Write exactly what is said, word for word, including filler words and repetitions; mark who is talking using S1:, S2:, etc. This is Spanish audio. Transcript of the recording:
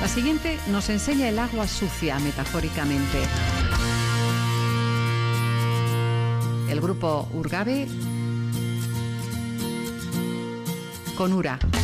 S1: La siguiente nos enseña el agua sucia, metafóricamente. El grupo Urgabe con Ura.